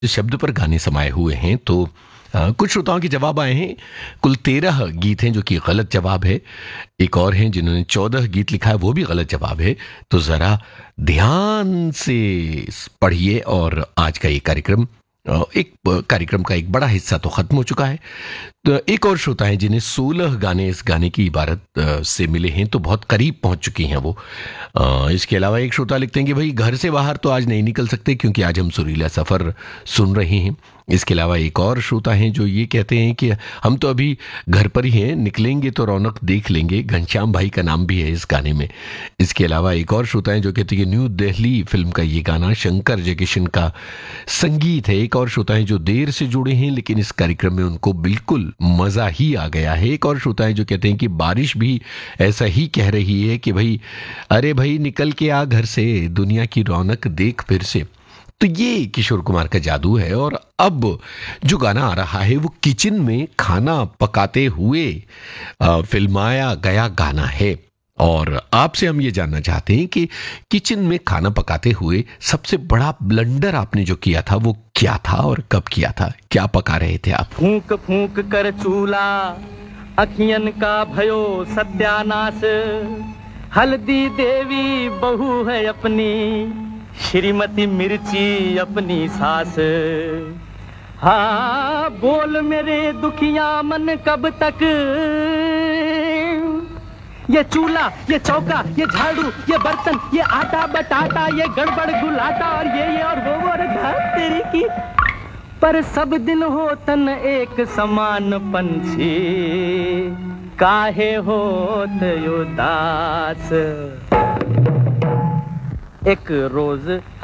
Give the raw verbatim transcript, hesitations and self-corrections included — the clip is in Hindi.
शब्द पर गाने समाये हुए हैं। तो अ, कुछ श्रोताओं के जवाब आए हैं। कुल तेरह गीत हैं जो कि गलत जवाब है। एक और हैं जिन्होंने चौदह गीत लिखा है, वो भी गलत जवाब है। तो ज़रा ध्यान से पढ़िए। और आज का ये कार्यक्रम अ, एक कार्यक्रम का एक बड़ा हिस्सा तो ख़त्म हो चुका है। तो एक और श्रोता है जिन्हें सोलह गाने इस गाने की इबारत अ, से मिले हैं, तो बहुत करीब पहुंच चुकी हैं वो। अ, इसके अलावा एक श्रोता लिखते हैं कि भाई घर से बाहर तो आज नहीं निकल सकते क्योंकि आज हम सुरीला सफ़र सुन रहे हैं। इसके अलावा एक और श्रोता हैं जो ये कहते हैं कि हम तो अभी घर पर ही हैं, निकलेंगे तो रौनक देख लेंगे। घनश्याम भाई का नाम भी है इस गाने में। इसके अलावा एक और श्रोता हैं जो कहते हैं कि न्यू दिल्ली फिल्म का ये गाना शंकर जयकिशन का संगीत है। एक और श्रोता हैं जो देर से जुड़े हैं लेकिन इस कार्यक्रम में उनको बिल्कुल मज़ा ही आ गया है। एक और श्रोता हैं जो कहते हैं कि बारिश भी ऐसा ही कह रही है कि भाई अरे भाई निकल के आ घर से, दुनिया की रौनक देख फिर से। तो ये किशोर कुमार का जादू है। और अब जो गाना आ रहा है वो किचन में खाना पकाते हुए अ, फिल्माया गया गाना है। और आपसे हम ये जानना चाहते हैं कि किचन में खाना पकाते हुए सबसे बड़ा ब्लंडर आपने जो किया था वो क्या था और कब किया था? क्या पका रहे थे आप? फूंक फूंक कर चूल्हा अखियन का भयो सत्यानाश। हल्दी देवी बहू है अपनी, श्रीमती मिर्ची अपनी सास। हाँ बोल मेरे दुखिया मन कब तक, ये चूल्हा, ये चौका, ये झाड़ू, ये बर्तन, ये आटा बटाटा, ये गड़बड़ गुलाटा और ये ये और वो और घर तेरी की। पर सब दिन हो तन एक समान पंछी, काहे होत उदास। एक रोज